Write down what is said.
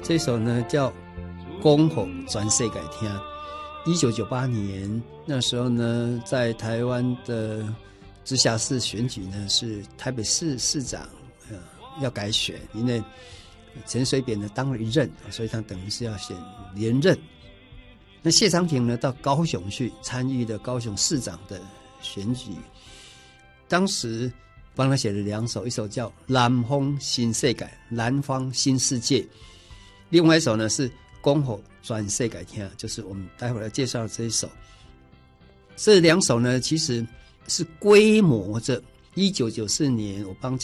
这首呢叫《讲给全世界听》。1998年那时候呢，在台湾的直辖市选举呢，是台北市市长要改选，因为陈水扁呢当了一任，所以他等于是要选连任。那谢长廷呢到高雄去参与了高雄市长的选举，当时帮他写了2首，一首叫《南方新世界》，南方新世界，另外一首呢是《讲给全世界听》，就是我们待会儿要介绍的这一首。这2首呢其实是规模着1994年我帮